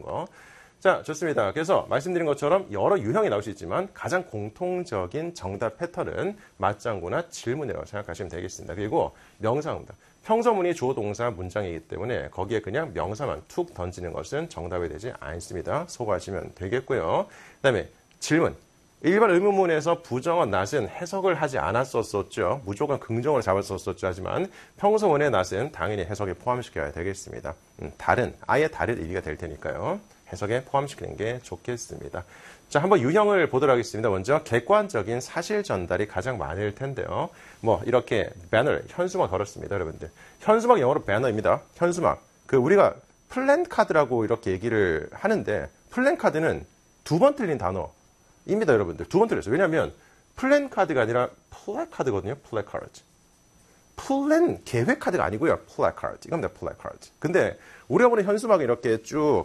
거. 자, 좋습니다. 그래서 말씀드린 것처럼 여러 유형이 나올 수 있지만 가장 공통적인 정답 패턴은 맞장구나 질문이라고 생각하시면 되겠습니다. 그리고 명사입니다. 평서문이 주어 동사 문장이기 때문에 거기에 그냥 명사만 툭 던지는 것은 정답이 되지 않습니다. 소거하시면 되겠고요. 그 다음에 질문. 일반 의문문에서 부정어 not은 해석을 하지 않았었죠. 무조건 긍정을 잡았었죠. 하지만 평서문의 not은 당연히 해석에 포함시켜야 되겠습니다. 아예 다른 의미가 될 테니까요. 해석에 포함시키는 게 좋겠습니다. 자, 한번 유형을 보도록 하겠습니다. 먼저 객관적인 사실 전달이 가장 많을 텐데요. 뭐 이렇게 배너, 현수막 걸었습니다, 여러분들. 현수막 영어로 배너입니다. 현수막. 우리가 플랜카드라고 이렇게 얘기를 하는데 플랜카드는 2번 틀린 단어입니다, 여러분들. 2번 틀렸어요. 왜냐하면 플랜카드가 아니라 플래카드거든요. 플래카드. 플랜 계획 카드가 아니고요. 플래카드. 이겁니다. 플래카드. 근데 우리가 보는 현수막이 이렇게 쭉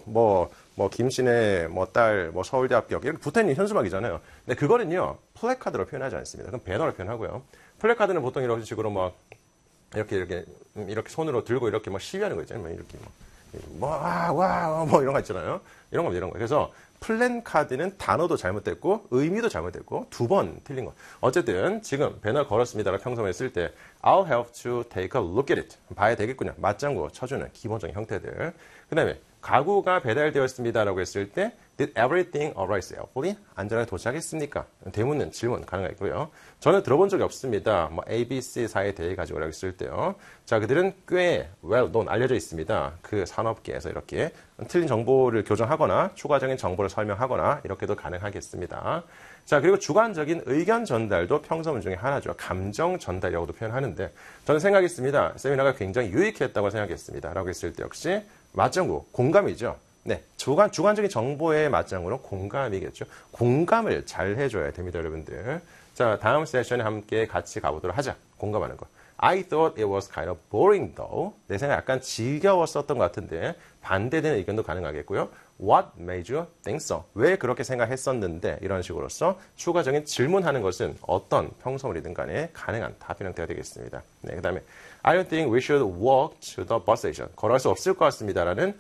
김신의 딸 서울대 합격 이렇게 붙어있는 현수막이잖아요. 근데 그거는요 플래카드로 표현하지 않습니다. 그건 배너로 표현하고요. 플래카드는 보통 이런 식으로 이렇게 손으로 들고 이렇게 시위하는 거 있잖아요. 이렇게 이런 거 있잖아요. 이런 거예요. 그래서 플랜카드는 단어도 잘못됐고 의미도 잘못됐고 2번 틀린 거. 어쨌든 지금 배너 걸었습니다라고 평소에 쓸 때 I'll have to take a look at it. 봐야 되겠군요. 맞장구 쳐주는 기본적인 형태들. 그 다음에 가구가 배달되었습니다라고 했을 때 Did everything arrive safely? 안전하게 도착했습니까? 대문은 질문 가능하고요. 저는 들어본 적이 없습니다. A, B, C 사에 대해 가지고 했을 때요. 자, 그들은 꽤 well known 알려져 있습니다. 그 산업계에서 이렇게 틀린 정보를 교정하거나 추가적인 정보를 설명하거나 이렇게도 가능하겠습니다. 자, 그리고 주관적인 의견 전달도 평서문 중에 하나죠. 감정 전달이라고도 표현하는데 저는 생각했습니다. 세미나가 굉장히 유익했다고 생각했습니다. 라고 했을 때 역시 맞장구, 공감이죠. 네, 주관적인 정보의 맞장구는 공감이겠죠. 공감을 잘 해줘야 됩니다, 여러분들. 자, 다음 세션에 함께 같이 가보도록 하자. 공감하는 거. I thought it was kind of boring though. 내 생각 약간 지겨웠었던 것 같은데 반대되는 의견도 가능하겠고요. What made you think so? 왜 그렇게 생각했었는데 이런 식으로서 추가적인 질문하는 것은 어떤 평서문이든 간에 가능한 답변 형태가 되겠습니다. 네, 그 다음에 I don't think we should walk to the bus station. 걸어갈 수 없을 것 같습니다라는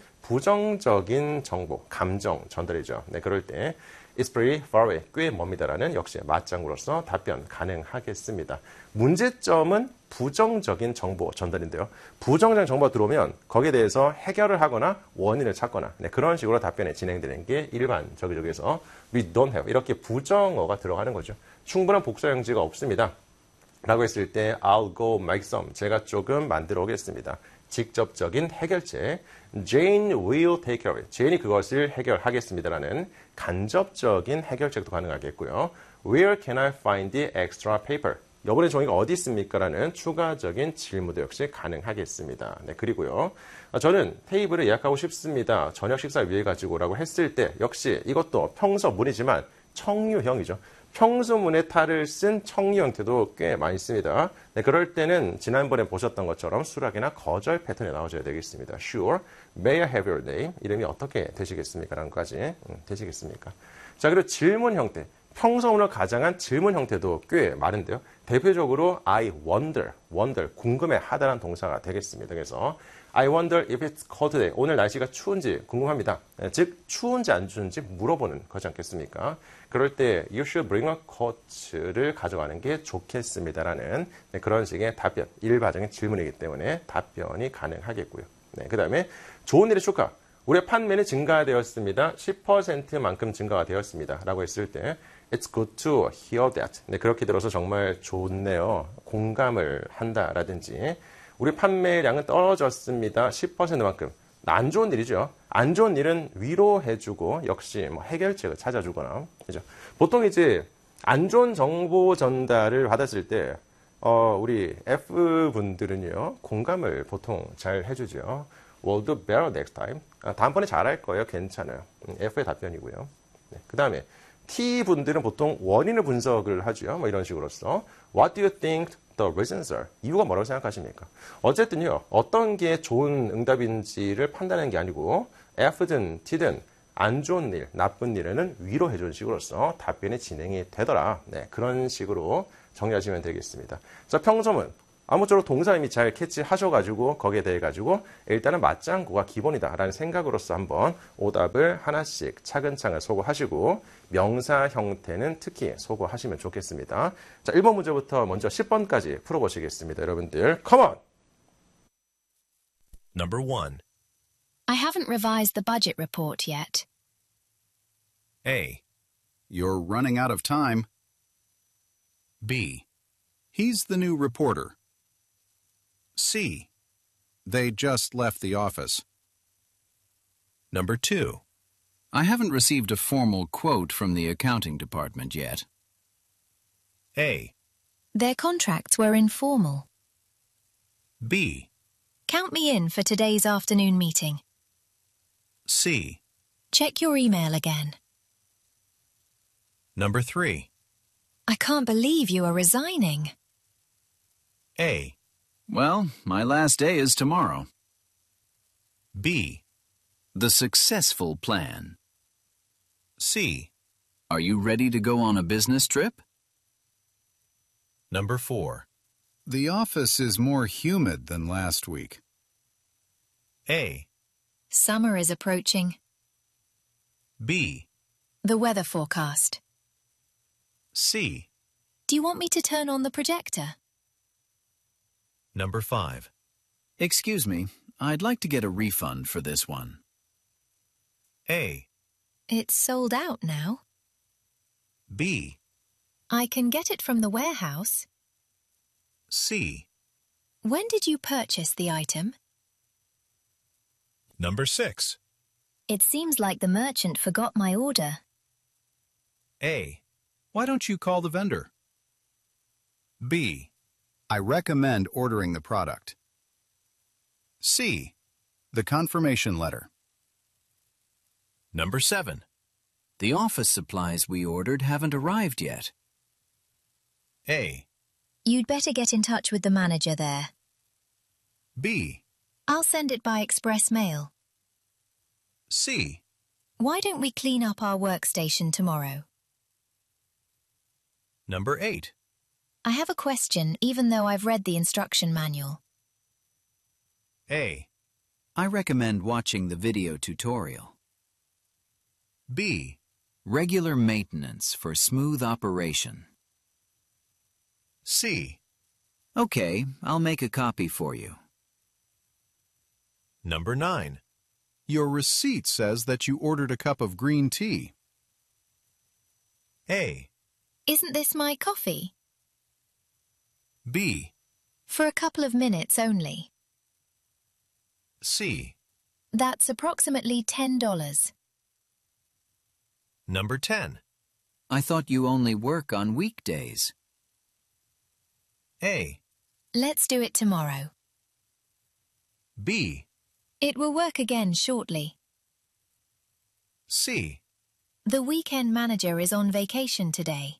부정적인 정보, 감정 전달이죠. 네, 그럴 때 It's pretty far away. 꽤 멉니다라는 역시 맞장구로서 답변 가능하겠습니다. 문제점은 부정적인 정보 전달인데요. 부정적인 정보가 들어오면 거기에 대해서 해결을 하거나 원인을 찾거나 그런 식으로 답변이 진행되는 게 일반적이죠. We don't have. 이렇게 부정어가 들어가는 거죠. 충분한 복사 형지가 없습니다. 라고 했을 때 I'll go make some. 제가 조금 만들어 오겠습니다. 직접적인 해결책. Jane will take care of it. 제인이 그것을 해결하겠습니다라는 간접적인 해결책도 가능하겠고요. Where can I find the extra paper? 여분의 종이가 어디 있습니까? 라는 추가적인 질문도 역시 가능하겠습니다. 네, 그리고요. 저는 테이블을 예약하고 싶습니다. 저녁 식사를 위해 가지고라고 했을 때 역시 이것도 평서문이지만 청유형이죠. 평소문의 탈을 쓴 청유 형태도 꽤 많이 씁니다. 네, 그럴 때는 지난번에 보셨던 것처럼 수락이나 거절 패턴이 나와줘야 되겠습니다. Sure, may I have your name? 이름이 어떻게 되시겠습니까? 라는 것까지 되시겠습니까? 자, 그리고 질문 형태. 평소문을 가장한 질문 형태도 꽤 많은데요. 대표적으로 I wonder, 궁금해하다라는 동사가 되겠습니다. 그래서 I wonder if it's cold today. 오늘 날씨가 추운지 궁금합니다. 즉 추운지 안 추운지 물어보는 거지 않겠습니까? 그럴 때 you should bring a coat를 가져가는 게 좋겠습니다라는 그런 식의 답변, 일반적인 질문이기 때문에 답변이 가능하겠고요. 네, 그 다음에 좋은 일의 축하. 우리의 판매는 증가되었습니다. 10%만큼 증가가 되었습니다. 라고 했을 때 It's good to hear that. 네, 그렇게 들어서 정말 좋네요. 공감을 한다라든지 우리 판매량은 떨어졌습니다. 10%만큼. 안 좋은 일이죠. 안 좋은 일은 위로해주고 역시 해결책을 찾아주거나. 그죠? 보통 이제 안 좋은 정보 전달을 받았을 때 우리 F분들은요. 공감을 보통 잘 해주죠. We'll do better next time. 다음번에 잘할 거예요. 괜찮아요. F의 답변이고요. 네, 그 다음에 T분들은 보통 원인을 분석을 하죠. 이런 식으로서 What do you think the reasons are? 이유가 뭐라고 생각하십니까? 어쨌든요. 어떤 게 좋은 응답인지를 판단하는 게 아니고 F든 T든 안 좋은 일, 나쁜 일에는 위로해주는 식으로서 답변이 진행이 되더라. 네, 그런 식으로 정리하시면 되겠습니다. 자, 평소문. 아무쪼록 동사 이미 잘 캐치하셔가지고 거기에 대해 가지고 일단은 맞장구가 기본이다라는 생각으로서 한번 오답을 하나씩 차근차근 소거하시고 명사 형태는 특히 소거하시면 좋겠습니다. 자, 1번 문제부터 먼저 10번까지 풀어보시겠습니다. 여러분들, come on! Number 1. I haven't revised the budget report yet. A. You're running out of time. B. He's the new reporter. C. They just left the office. Number 2. I haven't received a formal quote from the accounting department yet. A. Their contracts were informal. B. Count me in for today's afternoon meeting. C. Check your email again. Number 3. I can't believe you are resigning. A. Well, my last day is tomorrow. B. The successful plan. C. Are you ready to go on a business trip? Number 4. The office is more humid than last week. A. Summer is approaching. B. The weather forecast. C. Do you want me to turn on the projector? Number 5. Excuse me, I'd like to get a refund for this one. A. It's sold out now. B. I can get it from the warehouse. C. When did you purchase the item? Number 6. It seems like the merchant forgot my order. A. Why don't you call the vendor? B. I recommend ordering the product. C. The confirmation letter. Number 7. The office supplies we ordered haven't arrived yet. A. You'd better get in touch with the manager there. B. I'll send it by express mail. C. Why don't we clean up our workstation tomorrow? Number 8. I have a question even though I've read the instruction manual. A. I recommend watching the video tutorial. B. Regular maintenance for smooth operation. C. Okay, I'll make a copy for you. Number 9. Your receipt says that you ordered a cup of green tea. A. Isn't this my coffee? B. For a couple of minutes only. C. That's approximately $10. Number 10. I thought you only work on weekdays. A. Let's do it tomorrow. B. It will work again shortly. C. The weekend manager is on vacation today.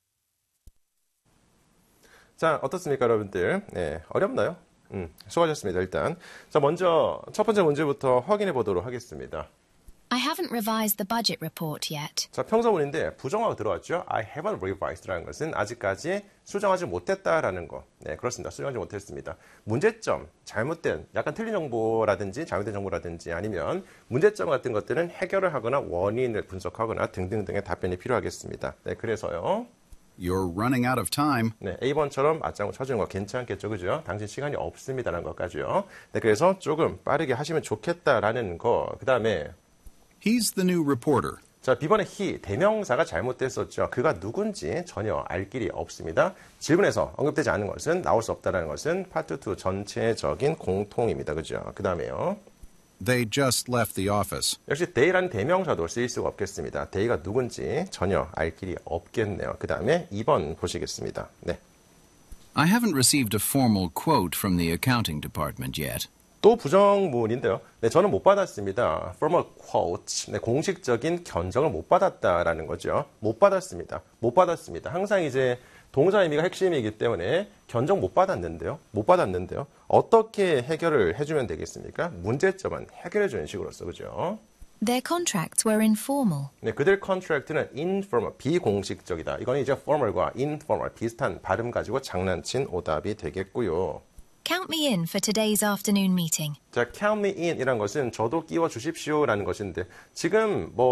자, 어떻습니까, 여러분들? 네, 어렵나요? 수고하셨습니다, 일단. 자, 먼저 첫 번째 문제부터 확인해 보도록 하겠습니다. I haven't revised the budget report yet. 자, 평서문인데 부정어가 들어왔죠. I haven't revised라는 것은 아직까지 수정하지 못했다라는 거. 네, 그렇습니다. 수정하지 못했습니다. 문제점, 잘못된, 약간 틀린 정보라든지 잘못된 정보라든지 아니면 문제점 같은 것들은 해결을 하거나 원인을 분석하거나 등등등의 답변이 필요하겠습니다. 네, 그래서요. You're running out of time. 네, A번처럼 맞장구 쳐주는 거 괜찮겠죠, 그죠? 당신 시간이 없습니다라는 것까지요. 네, 그래서 조금 빠르게 하시면 좋겠다라는 거. 그 다음에 He's the new reporter. 자, B번에 he, 대명사가 잘못됐었죠. 그가 누군지 전혀 알 길이 없습니다. 질문에서 언급되지 않는 것은 나올 수 없다는 것은 파트 2 전체적인 공통입니다. 그죠? 그 다음에요. They just left the office. 역시 they라는 대명사도 쓰일 수가 없겠습니다. they가 누군지 전혀 알 길이 없겠네요. 그 다음에 2번 보시겠습니다. 네. I haven't received a formal quote from the accounting department yet. 또 부정문인데요. 네, 저는 못 받았습니다. Formal quote. 네, 공식적인 견적을 못 받았다라는 거죠. 못 받았습니다. 못 받았습니다. 항상 이제 동사 의미가 핵심이기 때문에 견적 못 받았는데요. 못 받았는데요. 어떻게 해결을 해주면 되겠습니까? 문제점은 해결해주는 식으로서, 그죠? Their contracts were informal. 네, 그들 컨트랙트는 informal, 비공식적이다. 이건 이제 formal과 informal 비슷한 발음 가지고 장난친 오답이 되겠고요. Count me in for today's afternoon meeting. 자, count me in 이란 것은 저도 끼워 주십시오라는 것인데 지금 뭐